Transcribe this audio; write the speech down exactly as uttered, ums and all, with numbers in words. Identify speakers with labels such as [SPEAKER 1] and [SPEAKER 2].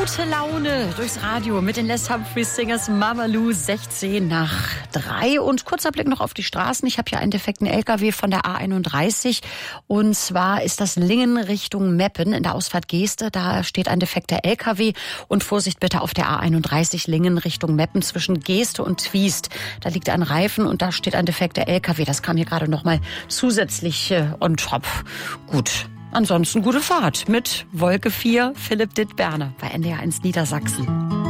[SPEAKER 1] Gute Laune durchs Radio mit den Les Humphreys Singers Mama Lou, sechzehn nach drei. Und kurzer Blick noch auf die Straßen. Ich habe hier einen defekten L K W von der A einunddreißig. Und zwar ist das Lingen Richtung Meppen in der Ausfahrt Geeste. Da steht ein defekter L K W. Und Vorsicht bitte auf der A einunddreißig Lingen Richtung Meppen zwischen Geeste und Twiest. Da liegt ein Reifen und da steht ein defekter L K W. Das kam hier gerade noch mal zusätzlich äh, on top. Gut. Ansonsten gute Fahrt mit Wolke vier, Philipp Dittberner bei N D R eins Niedersachsen.